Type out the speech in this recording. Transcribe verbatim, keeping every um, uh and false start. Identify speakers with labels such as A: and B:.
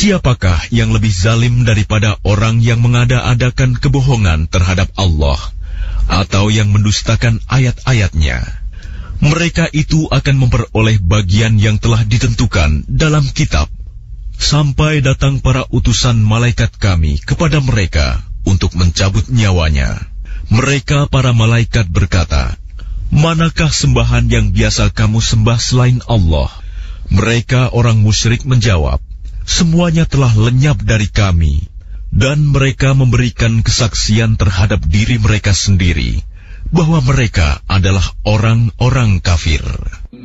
A: Siapakah yang lebih zalim daripada orang yang mengada-adakan kebohongan terhadap Allah atau yang mendustakan ayat-ayatnya? Mereka itu akan memperoleh bagian yang telah ditentukan dalam kitab, sampai datang para utusan malaikat kami kepada mereka untuk mencabut nyawanya. Mereka para malaikat berkata, "Manakah sembahan yang biasa kamu sembah selain Allah?" Mereka orang musyrik menjawab, "Semuanya telah lenyap dari kami." Dan mereka memberikan kesaksian terhadap diri mereka sendiri bahwa mereka adalah orang-orang kafir.